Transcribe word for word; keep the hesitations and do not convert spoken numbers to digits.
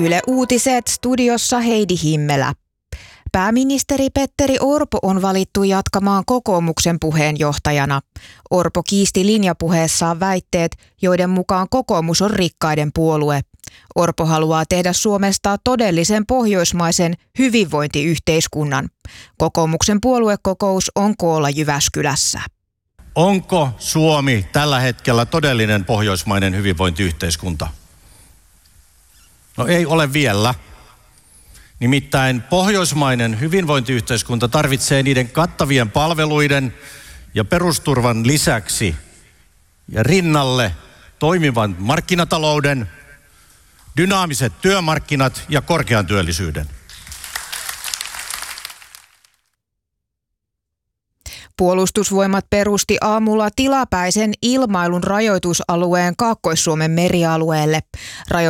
Yle Uutiset, studiossa Heidi Himmelä. Pääministeri Petteri Orpo on valittu jatkamaan kokoomuksen puheenjohtajana. Orpo kiisti linjapuheessaan väitteet, joiden mukaan kokoomus on rikkaiden puolue. Orpo haluaa tehdä Suomesta todellisen pohjoismaisen hyvinvointiyhteiskunnan. Kokoomuksen puoluekokous on koolla Jyväskylässä. Onko Suomi tällä hetkellä todellinen pohjoismainen hyvinvointiyhteiskunta? No ei ole vielä. Nimittäin pohjoismainen hyvinvointiyhteiskunta tarvitsee niiden kattavien palveluiden ja perusturvan lisäksi ja rinnalle toimivan markkinatalouden, dynaamiset työmarkkinat ja korkean työllisyyden. Puolustusvoimat perusti aamulla tilapäisen ilmailun rajoitusalueen Kaakkois-Suomen merialueelle.